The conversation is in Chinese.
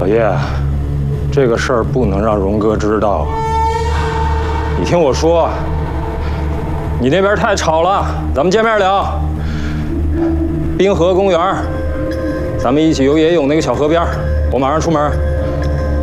老叶，这个事儿不能让荣哥知道。你听我说，你那边太吵了，咱们见面聊。滨河公园，咱们一起游野泳那个小河边，我马上出门。